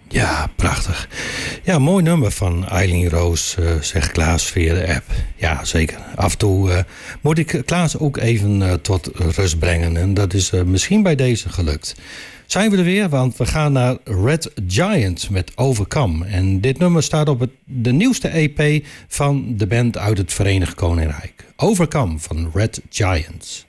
Ja, prachtig. Ja, mooi nummer van Eileen Roos, zegt Klaas via de app. Ja, zeker. Af en toe moet ik Klaas ook even tot rust brengen. En dat is misschien bij deze gelukt. Zijn we er weer, want we gaan naar Red Giant met Overcome. En dit nummer staat op de nieuwste EP van de band uit het Verenigd Koninkrijk. Overcome van Red Giant.